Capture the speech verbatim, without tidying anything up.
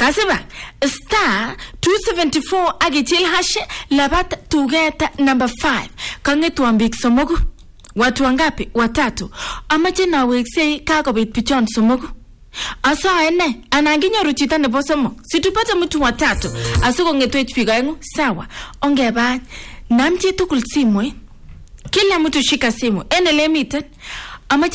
Kasiba star two seventy-four agichil hash labat tugeta number five. Kangetu ambik somogu. Watu wangapi? Watatu. Amache na wekse kakobit pichon somogu. Asa ene ananginyoru chita nebo somo. Situpata mtu watatu. Asuko ngetu H P gaengu sawa. Ongeba namchi tukul simu. Kila mtu shika simu. Ene limited.